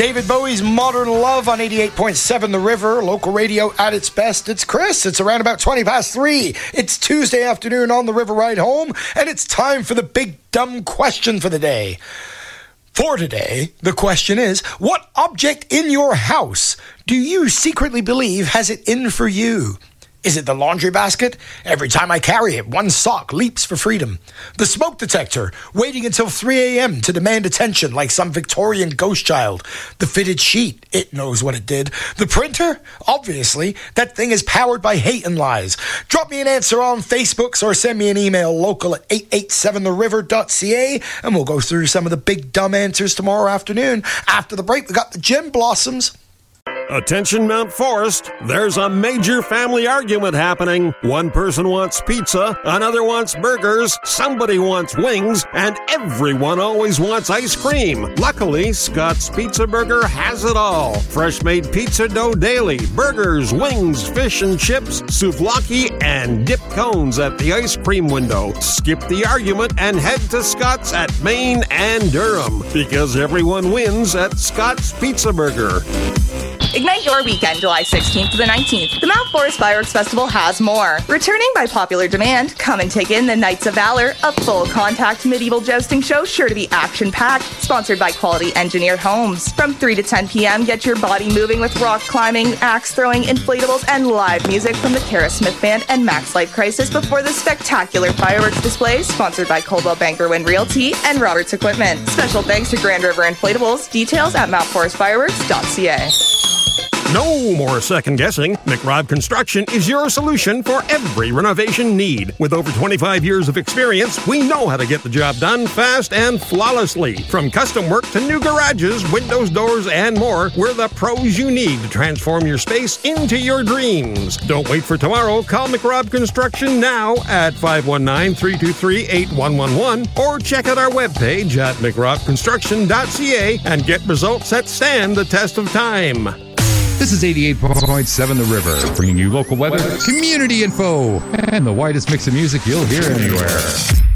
David Bowie's Modern Love on 88.7 The River, local radio at its best. It's Chris. It's around about 20 past 3. It's Tuesday afternoon on the River Ride Home, and it's time for the big dumb question for the day. For today, the question is, what object in your house do you secretly believe has it in for you? Is it the laundry basket? Every time I carry it, one sock leaps for freedom. The smoke detector, waiting until 3 a.m. to demand attention like some Victorian ghost child. The fitted sheet, it knows what it did. The printer? Obviously, that thing is powered by hate and lies. Drop me an answer on Facebook or send me an email local at 887theriver.ca and we'll go through some of the big dumb answers tomorrow afternoon. After the break, we got the Gin Blossoms. Attention Mount Forest, there's a major family argument happening. One person wants pizza, another wants burgers, somebody wants wings, and everyone always wants ice cream. Luckily, Scott's Pizza Burger has it all. Fresh-made pizza dough daily, burgers, wings, fish and chips, souvlaki, and dip cones at the ice cream window. Skip the argument and head to Scott's at Maine and Durham, because everyone wins at Scott's Pizza Burger. Ignite your weekend, July 16th to the 19th. The Mount Forest Fireworks Festival has more. Returning by popular demand, come and take in the Knights of Valor, a full-contact medieval jousting show sure to be action-packed, sponsored by Quality Engineered Homes. From 3 to 10 p.m., get your body moving with rock climbing, axe throwing, inflatables, and live music from the Kara Smith Band and Max Life Crisis before the spectacular fireworks display, sponsored by Coldwell Banker Wind Realty and Roberts Equipment. Special thanks to Grand River Inflatables. Details at mountforestfireworks.ca. No more second guessing. McRobb Construction is your solution for every renovation need. With over 25 years of experience, we know how to get the job done fast and flawlessly. From custom work to new garages, windows, doors, and more, we're the pros you need to transform your space into your dreams. Don't wait for tomorrow. Call McRobb Construction now at 519-323-8111 or check out our webpage at mcrobbconstruction.ca and get results that stand the test of time. This is 88.7 The River, bringing you local weather, community info, and the widest mix of music you'll hear anywhere.